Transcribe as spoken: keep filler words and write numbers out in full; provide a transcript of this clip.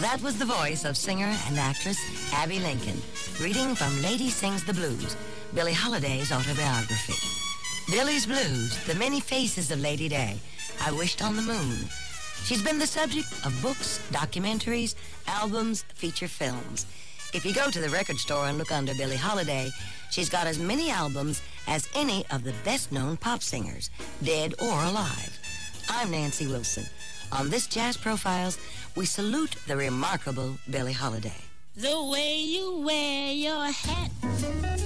That was the voice of singer and actress Abby Lincoln, reading from Lady Sings the Blues, Billie Holiday's autobiography. Billie's Blues, the many faces of Lady Day, I Wished on the Moon. She's been the subject of books, documentaries, albums, feature films. If you go to the record store and look under Billie Holiday, she's got as many albums as any of the best-known pop singers, dead or alive. I'm Nancy Wilson. On this Jazz Profiles, we salute the remarkable Billie Holiday. The way you wear your hat